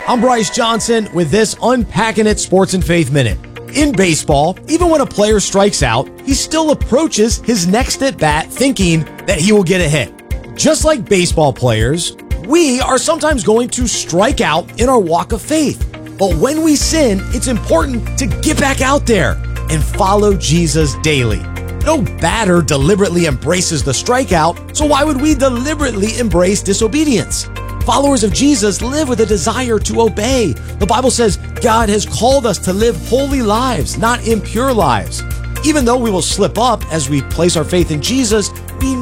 I'm Bryce Johnson with this Unpacking It Sports and Faith Minute. In baseball, even when a player strikes out, he still approaches his next at-bat thinking that he will get a hit. Just like baseball players, we are sometimes going to strike out in our walk of faith. But when we sin, it's important to get back out there and follow Jesus daily. No batter deliberately embraces the strikeout, so why would we deliberately embrace disobedience? Followers of Jesus live with a desire to obey. The Bible says God has called us to live holy lives, not impure lives. Even though we will slip up as we place our faith in Jesus,